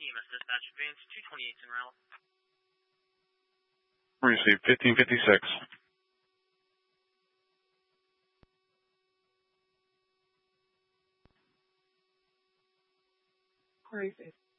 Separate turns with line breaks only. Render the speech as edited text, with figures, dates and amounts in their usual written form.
EMS dispatch advance 228's en route.
Receive 1556.
Receive.